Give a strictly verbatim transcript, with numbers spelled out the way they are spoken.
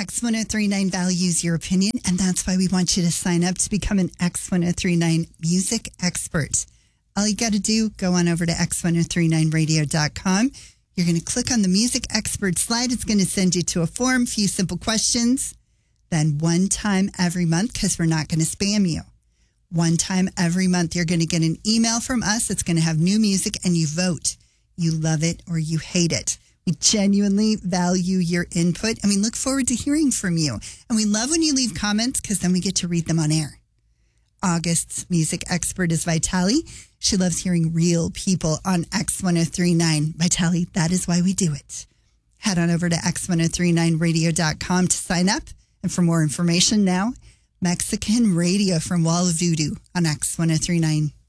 X ten thirty-nine values your opinion, and that's why we want you to sign up to become an X ten thirty-nine music expert. All you got to do, go on over to X ten thirty-nine radio dot com. You're going to click on the music expert slide. It's going to send you to a form, few simple questions. Then one time every month, because we're not going to spam you. One time every month, you're going to get an email from us. It's going to have new music, and you vote. You love it or you hate it. We genuinely value your input, and we look forward to hearing from you. And we love when you leave comments, because then we get to read them on air. August's music expert is Vitali. She loves hearing real people on X ten thirty-nine. Vitali, that is why we do it. Head on over to X ten thirty-nine radio dot com to sign up. And for more information now, Mexican Radio from Wall of Voodoo on X ten thirty-nine.